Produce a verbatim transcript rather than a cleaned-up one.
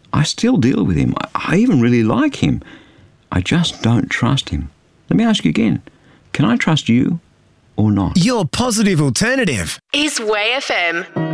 I still deal with him. I, I even really like him. I just don't trust him. Let me ask you again. Can I trust you or not? Your positive alternative is Way F M.